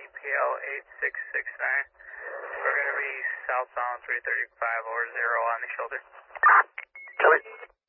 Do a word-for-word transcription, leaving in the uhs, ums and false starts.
P L eight six six nine. We're going to be southbound three thirty-five over zero on the shoulder. Copy.